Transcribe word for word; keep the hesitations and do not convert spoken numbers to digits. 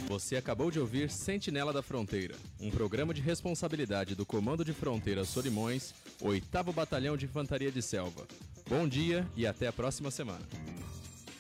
Você acabou de ouvir Sentinela da Fronteira, um programa de responsabilidade do Comando de Fronteira Solimões, oitavo Batalhão de Infantaria de Selva. Bom dia e até a próxima semana.